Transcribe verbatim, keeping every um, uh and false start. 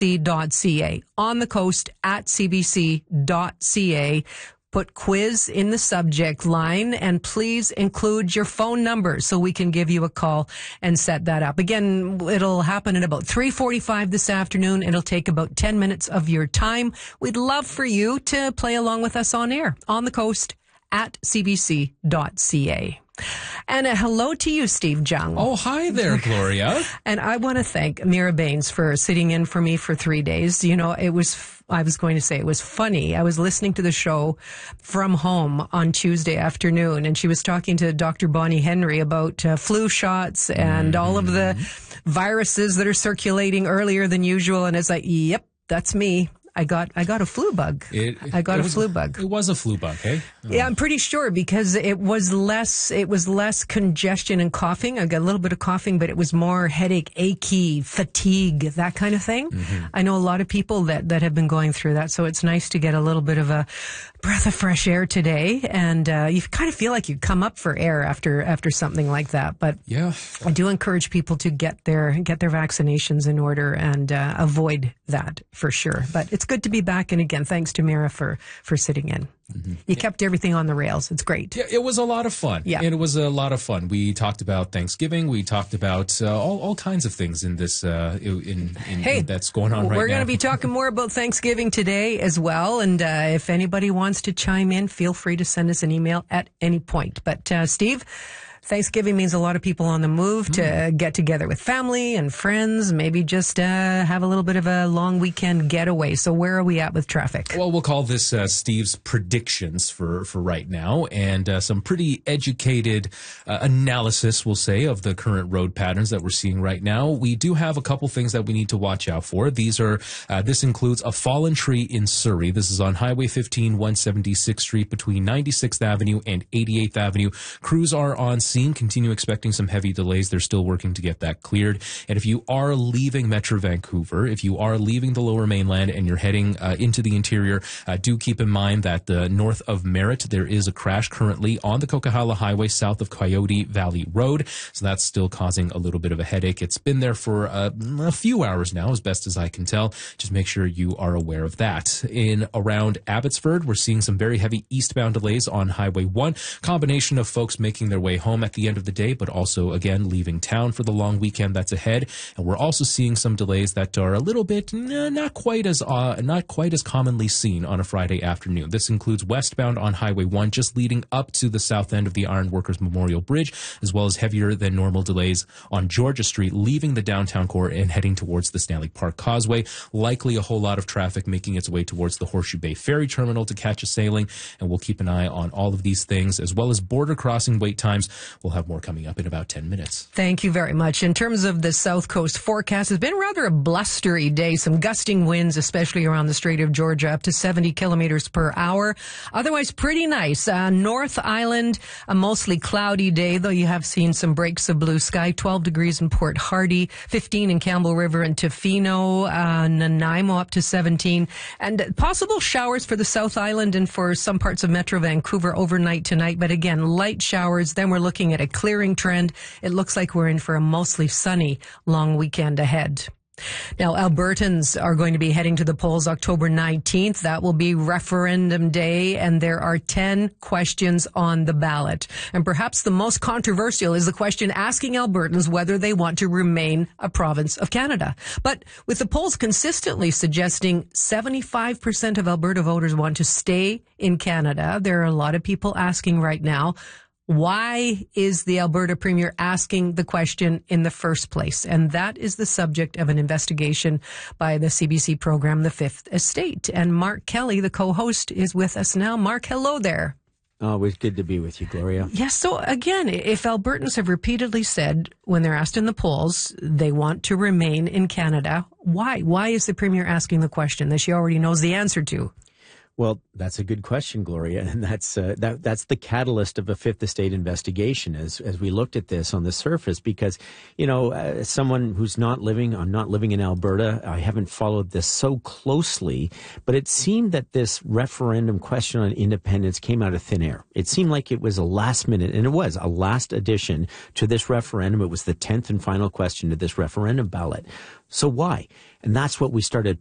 dot c a. On the coast at c b c dot c a. Put quiz in the subject line, and please include your phone number so we can give you a call and set that up. Again, it'll happen at about three forty-five this afternoon. It'll take about ten minutes of your time. We'd love for you to play along with us on air. On the coast at c b c dot c a. And a hello to you, Steve Jung. Oh, hi there, Gloria. And I want to thank Mira Baines for sitting in for me for three days. You know, it was, I was going to say it was funny. I was listening to the show from home on Tuesday afternoon, and she was talking to Doctor Bonnie Henry about uh, flu shots and mm-hmm. all of the viruses that are circulating earlier than usual. And it's like, yep, that's me. I got I got a flu bug. It, I got it a was, flu bug. It was a flu bug, hey? Oh. Yeah, I'm pretty sure because it was less it was less congestion and coughing. I got a little bit of coughing, but it was more headache, achy, fatigue, that kind of thing. Mm-hmm. I know a lot of people that, that have been going through that, so it's nice to get a little bit of a breath of fresh air today. And uh, you kind of feel like you come up for air after after something like that. But yeah, I do encourage people to get their get their vaccinations in order and uh, avoid that for sure. But it's good to be back, and again, thanks to Mira for, for sitting in. Mm-hmm. You kept everything on the rails. It's great. Yeah, it was a lot of fun. Yeah. It was a lot of fun. We talked about Thanksgiving. We talked about uh, all, all kinds of things in this, uh, in, in, hey, in that's going on right now. We're going to be talking more about Thanksgiving today as well. And uh, if anybody wants to chime in, feel free to send us an email at any point. But uh, Steve, Thanksgiving means a lot of people on the move to mm. get together with family and friends, maybe just uh, have a little bit of a long weekend getaway. So where are we at with traffic? Well, we'll call this uh, Steve's predictions for, for right now, and uh, some pretty educated uh, analysis, we'll say, of the current road patterns that we're seeing right now. We do have a couple things that we need to watch out for. These are, uh, this includes a fallen tree in Surrey. This is on Highway fifteen, one seventy-sixth Street between ninety-sixth Avenue and eighty-eighth Avenue. Crews are on scene. Continue expecting some heavy delays. They're still working to get that cleared. And if you are leaving Metro Vancouver, if you are leaving the Lower Mainland and you're heading uh, into the interior, uh, do keep in mind that the north of Merritt, there is a crash currently on the Coquihalla Highway south of Coyote Valley Road. So that's still causing a little bit of a headache. It's been there for uh, a few hours now, as best as I can tell. Just make sure you are aware of that. In around Abbotsford, we're seeing some very heavy eastbound delays on Highway one. Combination of folks making their way home at the end of the day, but also, again, leaving town for the long weekend that's ahead. And we're also seeing some delays that are a little bit nah, not quite as uh, not quite as commonly seen on a Friday afternoon. This includes westbound on Highway one, just leading up to the south end of the Ironworkers Memorial Bridge, as well as heavier than normal delays on Georgia Street, leaving the downtown core and heading towards the Stanley Park Causeway. Likely a whole lot of traffic making its way towards the Horseshoe Bay Ferry Terminal to catch a sailing, and we'll keep an eye on all of these things, as well as border crossing wait times. We'll have more coming up in about ten minutes. Thank you very much. In terms of the South Coast forecast, it's been rather a blustery day. Some gusting winds, especially around the Strait of Georgia, up to seventy kilometers per hour. Otherwise, pretty nice. Uh, North Island, a mostly cloudy day, though you have seen some breaks of blue sky. twelve degrees in Port Hardy, fifteen in Campbell River and Tofino, uh, Nanaimo up to seventeen. And possible showers for the South Island and for some parts of Metro Vancouver overnight tonight. But again, light showers. Then we're looking at a clearing trend. It looks like we're in for a mostly sunny long weekend ahead. Now, Albertans are going to be heading to the polls October nineteenth. That will be referendum day, and there are ten questions on the ballot. And perhaps the most controversial is the question asking Albertans whether they want to remain a province of Canada. But with the polls consistently suggesting seventy-five percent of Alberta voters want to stay in Canada, there are a lot of people asking right now, why is the Alberta Premier asking the question in the first place? And that is the subject of an investigation by the C B C program, The Fifth Estate. And Mark Kelly, the co-host, is with us now. Mark, hello there. Always good to be with you, Gloria. Yes. So again, if Albertans have repeatedly said when they're asked in the polls they want to remain in Canada, why? Why is the Premier asking the question that she already knows the answer to? Well, that's a good question, Gloria, and that's uh, that that's the catalyst of a Fifth Estate investigation. As as we looked at this on the surface, because you know, as someone who's not living, I'm not living in Alberta. I haven't followed this so closely, but it seemed that this referendum question on independence came out of thin air. It seemed like it was a last minute, and it was a last addition to this referendum. It was the tenth and final question to this referendum ballot. So why? And that's what we started